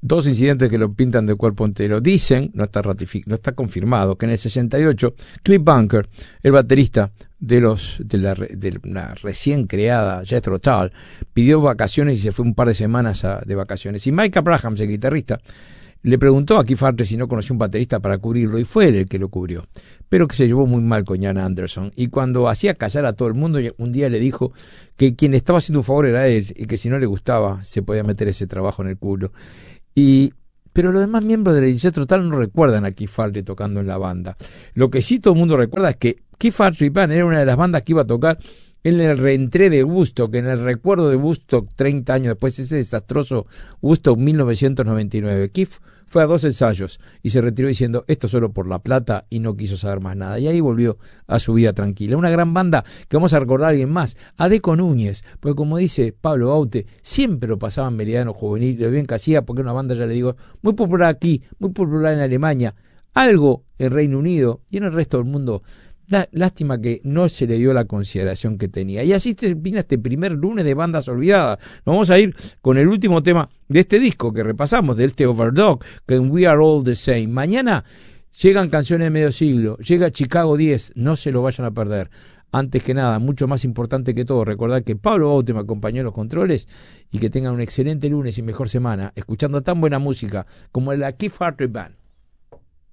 dos incidentes que lo pintan de cuerpo entero. Dicen, no está confirmado, que en el 68 Cliff Bunker, el baterista de una recién creada Jethro Tull, pidió vacaciones y se fue un par de semanas de vacaciones. Y Mike Abrahams, el guitarrista, le preguntó a Keith Hartley si no conocía un baterista para cubrirlo, y fue él el que lo cubrió, pero que se llevó muy mal con Ian Anderson, y cuando hacía callar a todo el mundo, un día le dijo que quien estaba haciendo un favor era él, y que si no le gustaba se podía meter ese trabajo en el culo. Pero los demás miembros de Jethro Tull no recuerdan a Keith Hartley tocando en la banda. Lo que sí todo el mundo recuerda es que Keith Hartley Band era una de las bandas que iba a tocar en el reentré de Woodstock, en el recuerdo de Woodstock 30 años después, ese desastroso Woodstock 1999. Keith fue a 2 ensayos y se retiró diciendo esto solo por la plata, y no quiso saber más nada. Y ahí volvió a su vida tranquila. Una gran banda que vamos a recordar a alguien más, a Deco Núñez, porque como dice Pablo Baute, siempre lo pasaban Meridiano Juvenil, lo bien que hacía, porque una banda, ya le digo, muy popular aquí, muy popular en Alemania, algo en Reino Unido y en el resto del mundo. Lástima que no se le dio la consideración que tenía. Y así termina este primer lunes de bandas olvidadas. Nos vamos a ir con el último tema de este disco que repasamos, de este Overdog, que en We Are All the Same. Mañana llegan canciones de medio siglo, llega Chicago 10, no se lo vayan a perder. Antes que nada, mucho más importante que todo, recordad que Pablo Baute me acompañó en los controles, y que tengan un excelente lunes y mejor semana, escuchando tan buena música como la Keith Hartley Band.